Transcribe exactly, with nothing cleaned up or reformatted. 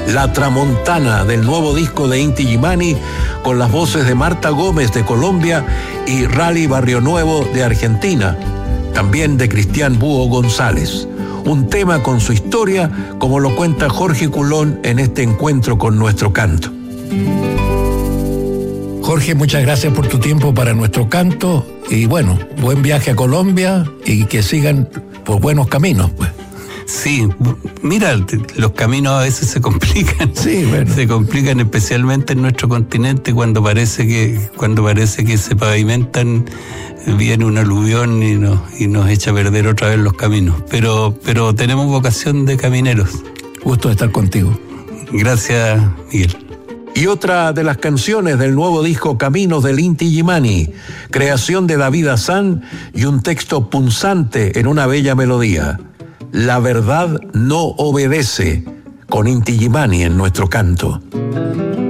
La Tramontana, del nuevo disco de Inti Illimani, con las voces de Marta Gómez de Colombia y Rally Barrio Nuevo de Argentina, también de Cristian Búho González. Un tema con su historia, como lo cuenta Jorge Culón en este encuentro con nuestro canto. Jorge, muchas gracias por tu tiempo para nuestro canto y bueno, buen viaje a Colombia y que sigan por buenos caminos, pues. Sí, mira, los caminos a veces se complican. Sí, bueno. Se complican especialmente en nuestro continente cuando parece que cuando parece que se pavimentan, viene un aluvión y nos, y nos echa a perder otra vez los caminos. Pero, pero tenemos vocación de camineros. Gusto de estar contigo. Gracias, Miguel. Y otra de las canciones del nuevo disco Caminos del Inti Illimani, creación de David Azán y un texto punzante en una bella melodía. La verdad no obedece, con Inti Illimani en nuestro canto.